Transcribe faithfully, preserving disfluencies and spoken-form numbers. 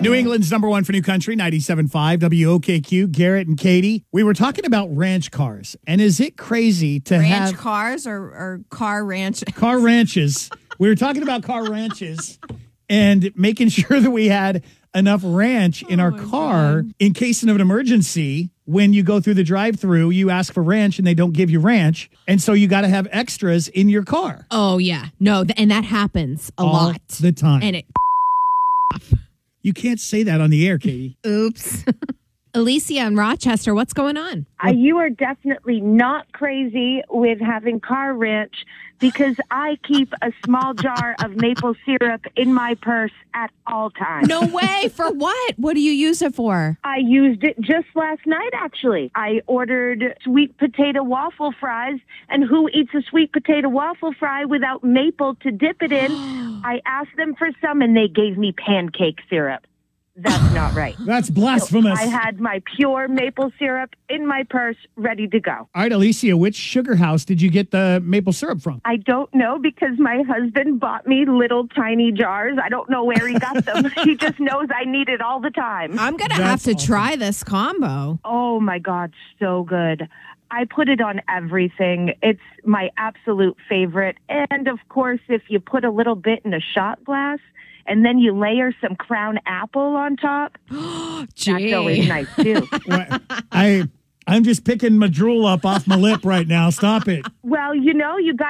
New England's number one for new country, ninety-seven point five W O K Q, Garrett and Katie. We were talking about ranch cars, and is it crazy to ranch have... cars or, or car ranch? Car ranches. We were talking about car ranches and making sure that we had enough ranch in oh our car God. in case of an emergency. When you go through the drive-thru, you ask for ranch and they don't give you ranch. And so you got to have extras in your car. Oh, yeah. No, th- and that happens a all lot. the time. And it... You can't say that on the air, Katie. Oops. Alicia in Rochester, what's going on? Uh, you are definitely not crazy with having car ranch because I keep a small jar of maple syrup in my purse at all times. No way. For what? What do you use it for? I used it just last night, actually. I ordered sweet potato waffle fries, and who eats a sweet potato waffle fry without maple to dip it in? I asked them for some, and they gave me pancake syrup. That's not right. That's blasphemous. So I had my pure maple syrup in my purse, ready to go. All right, Alicia, which sugar house did you get the maple syrup from? I don't know because my husband bought me little tiny jars. I don't know where he got them. He just knows I need it all the time. I'm going to have to awesome. try this combo. Oh, my God, so good. I put it on everything. It's my absolute favorite. And, of course, if you put a little bit in a shot glass, and then you layer some Crown Apple on top. That's always nice, too. I, I'm just picking my drool up off my lip right now. Stop it. Well, you know, you got